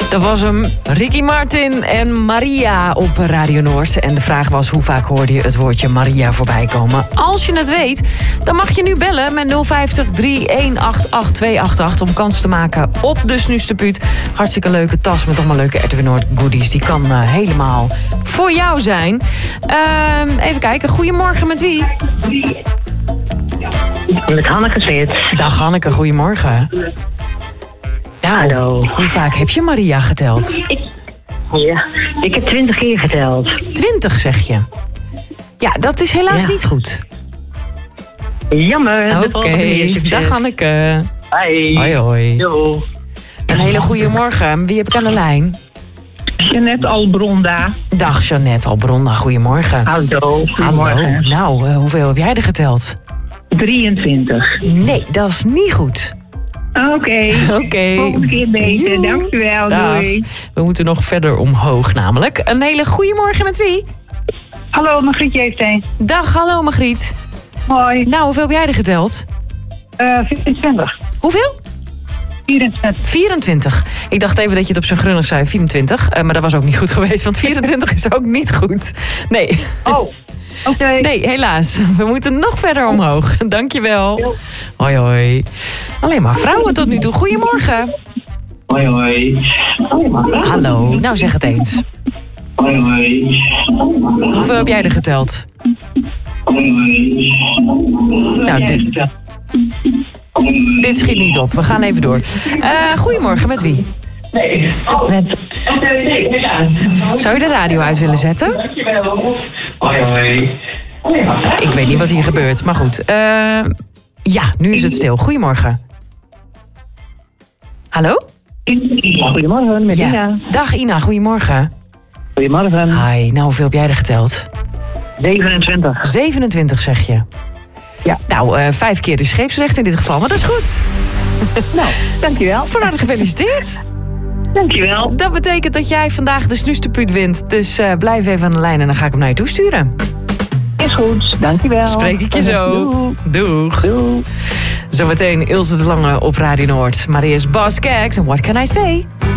Dat was hem, Ricky Martin en Maria op Radio Noord. En de vraag was, hoe vaak hoorde je het woordje Maria voorbij komen? Als je het weet, dan mag je nu bellen met 050 3188 288... om kans te maken op de Snusterpuut. Hartstikke leuke tas met allemaal leuke Edwin Noord goodies. Die kan helemaal voor jou zijn. Even kijken, goedemorgen, met wie? Met Hanneke Smit. Dag Hanneke, goedemorgen. Nou, hallo. Hoe vaak heb je Maria geteld? Ja, ik heb 20 keer geteld. 20 zeg je? Ja, dat is helaas niet goed. Jammer. Oké, dag Hanneke. Hi. Hoi hoi. Yo. Een hele goede morgen. Wie heb ik aan de lijn? Jeannette Albronda. Dag Jeannette Albronda, goedemorgen. Hallo, goedemorgen. Hallo. Nou, hoeveel heb jij er geteld? 23. Nee, dat is niet goed. Oké. Volgende keer beter. Joe. Dankjewel. Dag. Doei. We moeten nog verder omhoog namelijk. Een hele goede morgen met wie? Hallo, Margriet Jeefteen. Dag, hallo Margriet. Hoi. Nou, hoeveel heb jij er geteld? 24. Hoeveel? 24. 24. Ik dacht even dat je het op zijn grunnig zei, 24. Maar dat was ook niet goed geweest, want 24 is ook niet goed. Nee. Oh, oké. Nee, helaas. We moeten nog verder omhoog. Dankjewel. Hoi, hoi. Alleen maar vrouwen tot nu toe. Goedemorgen. Hoi, hoi. Hallo. Nou, zeg het eens. Hoi, hoi. Hoeveel heb jij er geteld? Hoi, hoi. Nou, dit schiet niet op. We gaan even door. Goedemorgen, met wie? Zou je de radio uit willen zetten? Hoi, hoi. Ik weet niet wat hier gebeurt, maar goed. Ja, nu is het stil. Goedemorgen. Hallo? Goedemorgen, met Ina. Ja. Dag Ina, goedemorgen. Goedemorgen. Hi, nou hoeveel heb jij er geteld? 27. 27 zeg je. Ja. Nou, 5 keer de scheepsrecht in dit geval, maar dat is goed. Nou, dankjewel. Van harte gefeliciteerd. Dankjewel. Dat betekent dat jij vandaag de Snusterpuut wint. Dus blijf even aan de lijn en dan ga ik hem naar je toesturen. Is goed, dankjewel. Spreek ik je zo. Doeg. Doeg. Zometeen Ilse de Lange op Radio Noord. Maar eerst Bas Keks en What Can I Say?